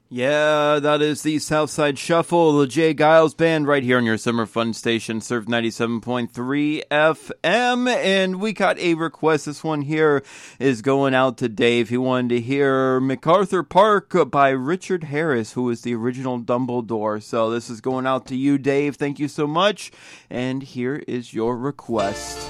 Yeah, that is the Southside Shuffle, the Jay Giles Band, right here on your summer fun station, Surf 97.3 FM. And we got a request. This one here is going out to Dave. He wanted to hear MacArthur Park by Richard Harris, who is the original Dumbledore. So this is going out to you, Dave. Thank you so much. And here is your request.